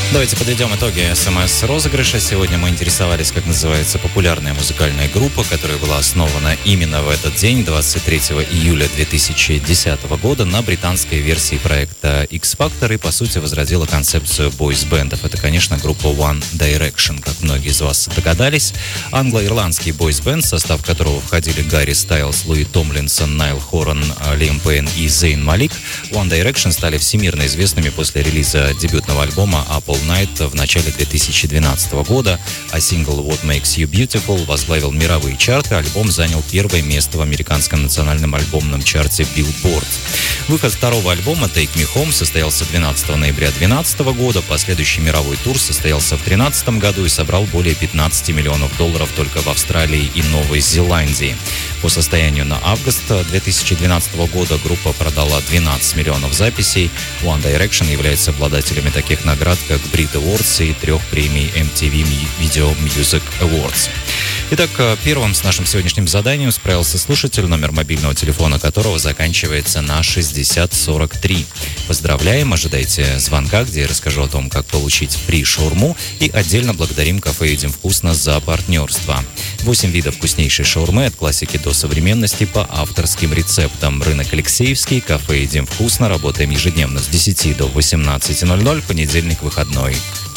Давайте подведем итоги СМС-розыгрыша. Сегодня мы интересовались, как называется популярная музыкальная группа, которая была основана именно в этот день, 23 июля 2010 года, на британской версии проекта X-Factor и, по сути, возродила концепцию бойс-бендов. Это, конечно, группа One Direction, как многие из вас догадались. Англо-ирландский бойс-бенд, в состав которого входили Гарри Стайлз, Луи Томлинсон, Найл Хоран, Лиам Пейн и Зейн Малик. One Direction стали всемирно известными после релиза дебютного альбома Apple Night в начале 2012 года, а сингл What Makes You Beautiful возглавил мировые чарты. Альбом занял первое место в американском национальном альбомном чарте Billboard. Выход второго альбома Take Me Home состоялся 12 ноября 2012 года. Последующий мировой тур состоялся в 2013 году и собрал более 15 миллионов долларов только в Австралии и Новой Зеландии. По состоянию на август 2012 года группа продала 12 миллионов записей. One Direction является обладателями таких наград, как Brit Awards и 3 премий MTV Video Music Awards. Итак, первым с нашим сегодняшним заданием справился слушатель, номер мобильного телефона которого заканчивается на 6043. Поздравляем, ожидайте звонка, где я расскажу о том, как получить фри шаурму, и отдельно благодарим кафе «Едим вкусно» за партнерство. 8 видов вкуснейшей шаурмы от классики до современности по авторским рецептам. Рынок Алексеевский, кафе «Едим вкусно». Работаем ежедневно с 10 до 18:00, понедельник, выходной.